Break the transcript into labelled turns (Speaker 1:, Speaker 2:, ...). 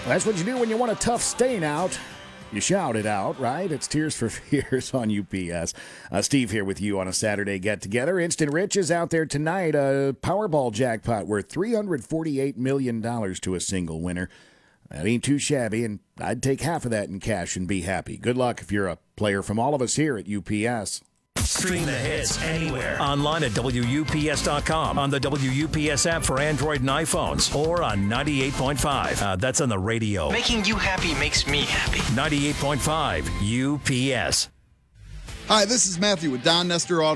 Speaker 1: That's what you do when you want a tough stain out. You shout it out, right? It's Tears for Fears on UPS. Steve here with you on a Saturday get-together. Instant Rich is out there tonight. A Powerball jackpot worth $348 million to a single winner. That ain't too shabby, and I'd take half of that in cash and be happy. Good luck if you're a player from all of us here at UPS.
Speaker 2: Stream the hits anywhere. Online at WUPS.com, on the WUPS app for Android and iPhones, or on 98.5. That's on the radio.
Speaker 3: Making you happy makes me happy.
Speaker 2: 98.5 UPS.
Speaker 4: Hi, this is Matthew with Don Nestor Auto.